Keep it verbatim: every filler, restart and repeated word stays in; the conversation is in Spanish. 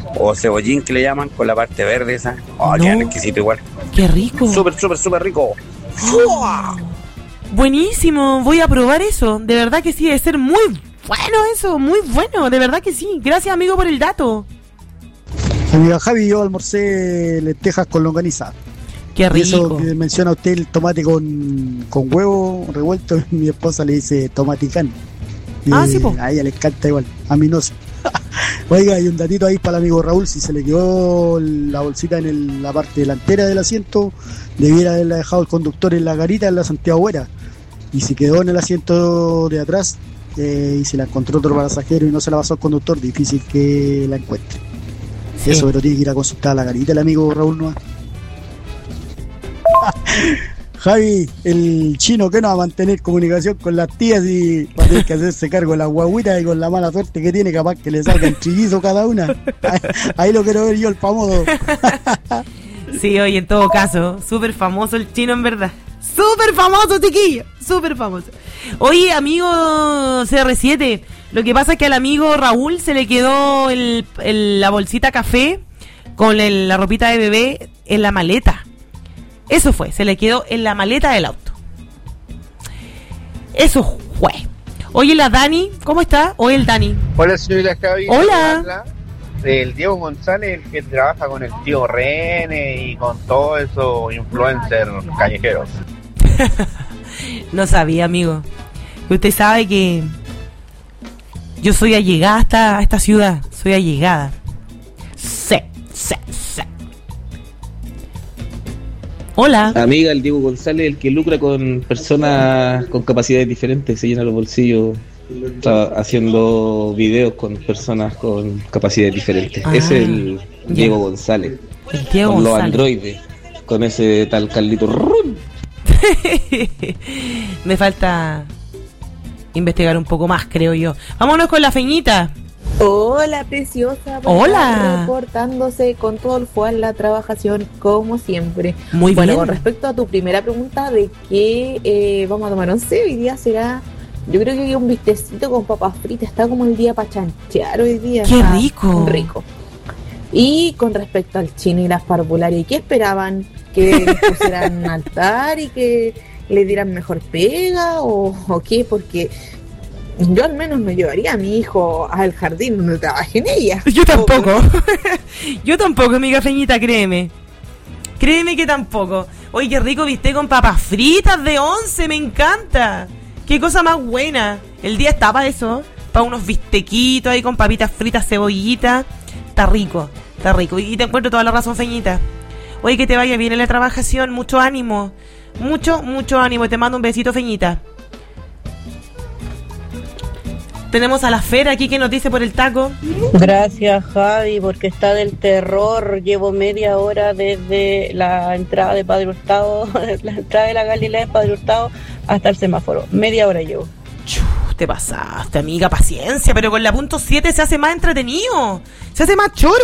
o cebollín que le llaman, con la parte verde esa. Oh, no. qué exquisito igual. Qué rico. Súper, súper, súper rico. Oh. Buenísimo, voy a probar eso. De verdad que sí, debe ser muy bueno eso, muy bueno, de verdad que sí. Gracias, amigo, por el dato. Amiga Javi, yo almorcé lentejas con longaniza. Qué rico. Y eso que menciona usted, el tomate con, con huevo revuelto, mi esposa le dice tomaticán. Y ah, sí, po. A ella le encanta igual, a mí no sé. Oiga, hay un datito ahí para el amigo Raúl, si se le quedó la bolsita en el, la parte delantera del asiento, debiera haberla dejado el conductor en la garita en la Santiago Buera. Y si quedó en el asiento de atrás eh, y se la encontró otro pasajero y no se la pasó al conductor, difícil que la encuentre. Sí. Eso, pero tiene que ir a consultar a la garita el amigo Raúl Noa. Javi, el chino que no va a mantener comunicación con las tías y va a tener que hacerse cargo de las guaguitas y con la mala suerte que tiene, capaz que le salgan trillizos cada una. Ahí, ahí lo quiero ver yo, el famoso. Sí, oye, en todo caso, súper famoso el chino en verdad. Súper famoso, chiquillo, súper famoso. Oye, amigo C R siete, lo que pasa es que al amigo Raúl se le quedó el, el, la bolsita café con el, la ropita de bebé en la maleta. Eso fue, se le quedó en la maleta del auto. Eso fue. Oye, la Dani, ¿cómo está? Oye, el Dani. Hola, señorita Javi. Hola. El Diego González, el que trabaja con el tío Rene y con todos esos influencers callejeros. No sabía, amigo. Usted sabe que yo soy allegada a esta, a esta ciudad. Soy allegada. Sí, sí, sí. Hola. Amiga, el Diego González, el que lucra con personas con capacidades diferentes, se llena los bolsillos tra- haciendo videos con personas con capacidades diferentes. Ah, ese es el yeah. Diego González. El Diego con González. Los androides, con ese tal Carlito Run. Me falta investigar un poco más, creo yo. Vámonos con la Feñita. Hola, preciosa. Hola. Reportándose con todo el fuego la trabajación, como siempre. Muy bueno, bien. Con respecto a tu primera pregunta de qué eh, vamos a tomar once, hoy día será, yo creo que un bistecito con papas fritas. Está como el día para chanchear hoy día. ¡Qué rico! Rico. Y con respecto al chino y las parvularias, ¿qué esperaban? ¿Que les pusieran altar y que le dieran mejor pega o, o qué? Porque yo al menos no llevaría a mi hijo al jardín donde trabaje en ella. Yo tampoco. Yo tampoco, amiga Feñita, créeme. Créeme que tampoco. Oye, qué rico bistec con papas fritas de once, me encanta. Qué cosa más buena. El día está para eso, para unos bistequitos ahí con papitas fritas, cebollita. Está rico, está rico. Y te encuentro toda la razón, Feñita. Oye, que te vaya bien en la trabajación, mucho ánimo. Mucho, mucho ánimo. Te mando un besito, Feñita. Tenemos a la Fera aquí que nos dice por el taco. Gracias, Javi, porque está del terror. Llevo media hora desde la entrada de Padre Hurtado, la entrada de la Galilea de Padre Hurtado hasta el semáforo. Media hora llevo. Chuf, te pasaste, amiga, paciencia, pero con la punto siete se hace más entretenido. Se hace más choro.